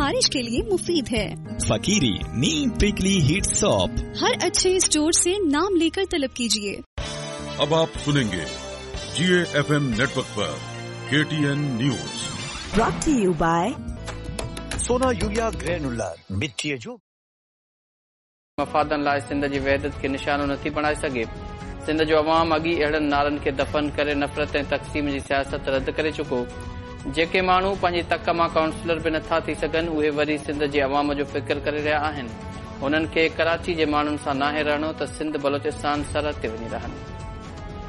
खारिश के लिए मुफीद है। फकीरी नीम प्रिकली हीट सॉप हर अच्छे स्टोर से नाम लेकर तलब कीजिए। अब आप सुनेंगे GAFM नेटवर्क पर KTN news. Brought to you by Sona urea granular मिट्टी जो मफ़ादनि लाइ सिंध जी वहदत खे निशानो नथी बणाए सघे। सिंध जो अवाम अॻी अहिड़नि नारनि खे दफ़न करे नफ़रत ऐं तक़सीम जी सियासत रद्द करे चुको। जेके माण्हू पंहिंजी तक मां काउंसलर बि नथा थी सघनि उहे वरी सिंध जे अवाम जो फ़िक्र करे रहिया आहिनि। उन्हनि खे कराची जे माण्हुनि सां नाहे रहणो त सिंध बलोचिस्तान सरहद ते वञी रहनि।